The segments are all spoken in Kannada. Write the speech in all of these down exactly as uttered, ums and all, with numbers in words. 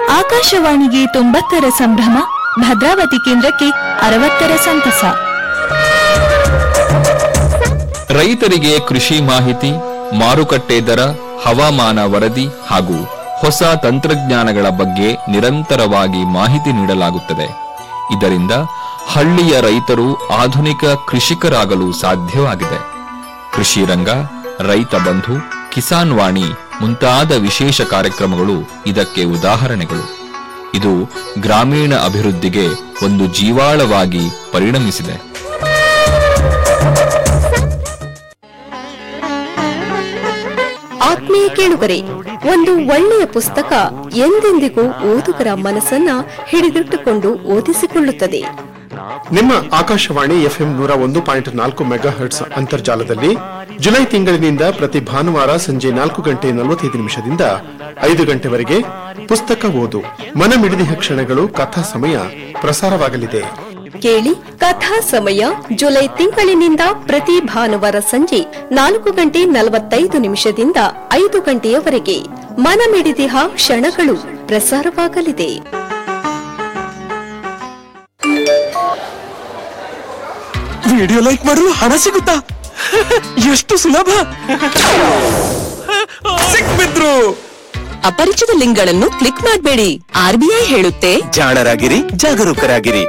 ಆಕಾಶವಾಣಿಗೆ ತೊಂಬತ್ತರ ಸಂಭ್ರಮ, ಭದ್ರಾವತಿ ಕೇಂದ್ರಕ್ಕೆ ಅರವತ್ತರ ಸಂತಸ. ರೈತರಿಗೆ ಕೃಷಿ ಮಾಹಿತಿ, ಮಾರುಕಟ್ಟೆ ದರ, ಹವಾಮಾನ ವರದಿ ಹಾಗೂ ಹೊಸ ತಂತ್ರಜ್ಞಾನಗಳ ಬಗ್ಗೆ ನಿರಂತರವಾಗಿ ಮಾಹಿತಿ ನೀಡಲಾಗುತ್ತದೆ. ಇದರಿಂದ ಹಳ್ಳಿಯ ರೈತರು ಆಧುನಿಕ ಕೃಷಿಕರಾಗಲು ಸಾಧ್ಯವಾಗಿದೆ. ಕೃಷಿ ರಂಗ, ರೈತ ಬಂಧು, ಕಿಸಾನ್ ವಾಣಿ ಮುಂತಾದ ವಿಶೇಷ ಕಾರ್ಯಕ್ರಮಗಳು ಇದಕ್ಕೆ ಉದಾಹರಣೆಗಳು. ಇದು ಗ್ರಾಮೀಣ ಅಭಿವೃದ್ಧಿಗೆ ಒಂದು ಜೀವಾಳವಾಗಿ ಪರಿಣಮಿಸಿದೆ. ಆತ್ಮೀಯ ಕೇಳುಗರೆ, ಒಂದು ಒಳ್ಳೆಯ ಪುಸ್ತಕ ಎಂದೆಂದಿಗೂ ಓದುಗರ ಮನಸ್ಸನ್ನ ಹಿಡಿದಿಟ್ಟುಕೊಂಡು ಓದಿಸಿಕೊಳ್ಳುತ್ತದೆ. ನಿಮ್ಮ ಆಕಾಶವಾಣಿ ಎಫ್ಎಂ ನೂರ ಒಂದು ಪಾಯಿಂಟ್ ನಾಲ್ಕು ಮೆಗಾ ಹರ್ಟ್ಸ್ ಅಂತರ್ಜಾಲದಲ್ಲಿ ಜುಲೈ ತಿಂಗಳಿನಿಂದ ಪ್ರತಿ ಭಾನುವಾರ ಸಂಜೆ ನಾಲ್ಕು ಗಂಟೆ ನಲವತ್ತೈದು ನಿಮಿಷದಿಂದ ಐದು ಗಂಟೆವರೆಗೆ ಪುಸ್ತಕ ಓದು ಮನಮಿಡಿದ ಕ್ಷಣಗಳು ಕಥಾ ಸಮಯ ಪ್ರಸಾರವಾಗಲಿದೆ. ಕೇಳಿ ಕಥಾ ಸಮಯ ಜುಲೈ ತಿಂಗಳಿನಿಂದ ಪ್ರತಿ ಭಾನುವಾರ ಸಂಜೆ ನಾಲ್ಕು ಗಂಟೆ ನಲವತ್ತೈದು ನಿಮಿಷದಿಂದ ಐದು ಗಂಟೆಯವರೆಗೆ ಮನಮಿಡಿದಿಹ ಕ್ಷಣಗಳು ಪ್ರಸಾರವಾಗಲಿದೆ. ವಿಡಿಯೋ ಲೈಕ್ ಮಾಡಲು ಹಣ ಸಿಗುತ್ತಾ? ಎಷ್ಟು ಸುಲಭ! ಸಿಕ್ಬಿದ್ರು. ಅಪರಿಚಿತ ಲಿಂಕ್ಗಳನ್ನು ಕ್ಲಿಕ್ ಮಾಡಬೇಡಿ. ಆರ್ಬಿಐ ಹೇಳುತ್ತೆ, ಜಾಣರಾಗಿರಿ, ಜಾಗರೂಕರಾಗಿರಿ.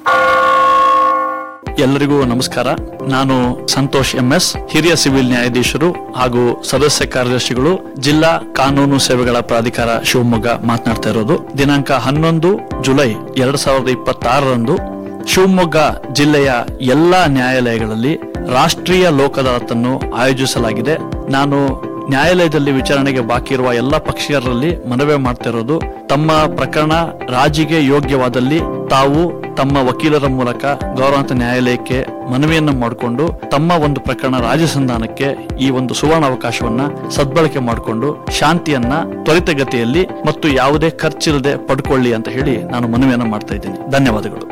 ಎಲ್ಲರಿಗೂ ನಮಸ್ಕಾರ. ನಾನು ಸಂತೋಷ್ ಎಂಎಸ್, ಹಿರಿಯ ಸಿವಿಲ್ ನ್ಯಾಯಾಧೀಶರು ಹಾಗೂ ಸದಸ್ಯ ಕಾರ್ಯದರ್ಶಿಗಳು, ಜಿಲ್ಲಾ ಕಾನೂನು ಸೇವೆಗಳ ಪ್ರಾಧಿಕಾರ ಶಿವಮೊಗ್ಗ ಮಾತನಾಡ್ತಾ ಇರೋದು. ದಿನಾಂಕ ಹನ್ನೊಂದು ಜುಲೈ ಎರಡ್ ಸಾವಿರದ ಇಪ್ಪತ್ತಾರರಂದು ಶಿವಮೊಗ್ಗ ಜಿಲ್ಲೆಯ ಎಲ್ಲಾ ನ್ಯಾಯಾಲಯಗಳಲ್ಲಿ ರಾಷ್ಟ್ರೀಯ ಲೋಕ ಅದಾಲತನ್ನು ಆಯೋಜಿಸಲಾಗಿದೆ. ನಾನು ನ್ಯಾಯಾಲಯದಲ್ಲಿ ವಿಚಾರಣೆಗೆ ಬಾಕಿ ಇರುವ ಎಲ್ಲ ಪಕ್ಷೀಯರಲ್ಲಿ ಮನವಿ ಮಾಡ್ತಿರೋದು, ತಮ್ಮ ಪ್ರಕರಣ ರಾಜಿಗೆ ಯೋಗ್ಯವಾದಲ್ಲಿ ತಾವು ತಮ್ಮ ವಕೀಲರ ಮೂಲಕ ಗೌರವಾನ್ವಿತ ನ್ಯಾಯಾಲಯಕ್ಕೆ ಮನವಿಯನ್ನ ಮಾಡಿಕೊಂಡು ತಮ್ಮ ಒಂದು ಪ್ರಕರಣ ರಾಜಿ ಸಂಧಾನಕ್ಕೆ ಈ ಒಂದು ಸುವರ್ಣ ಅವಕಾಶವನ್ನ ಸದ್ಬಳಕೆ ಮಾಡಿಕೊಂಡು ಶಾಂತಿಯನ್ನ ತ್ವರಿತಗತಿಯಲ್ಲಿ ಮತ್ತು ಯಾವುದೇ ಖರ್ಚಿಲ್ಲದೆ ಪಡ್ಕೊಳ್ಳಿ ಅಂತ ಹೇಳಿ ನಾನು ಮನವಿಯನ್ನ ಮಾಡ್ತಾ ಇದ್ದೀನಿ. ಧನ್ಯವಾದಗಳು.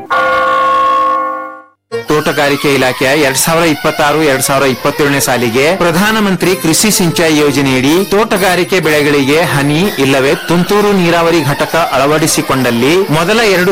ತೋಟಗಾರಿಕೆ ಇಲಾಖೆಯ ಎರಡ್ ಸಾವಿರದ ಇಪ್ಪತ್ತಾರು ಎರಡ್ ಸಾವಿರದ ಇಪ್ಪತ್ತೇಳನೇ ಸಾಲಿಗೆ ಪ್ರಧಾನಮಂತ್ರಿ ಕೃಷಿ ಸಿಂಚಾಯಿ ಯೋಜನೆಯಡಿ ತೋಟಗಾರಿಕೆ ಬೆಳೆಗಳಿಗೆ ಹನಿ ಇಲ್ಲವೇ ತುಂತುರು ನೀರಾವರಿ ಘಟಕ ಅಳವಡಿಸಿಕೊಂಡಲ್ಲಿ ಮೊದಲ ಎರಡು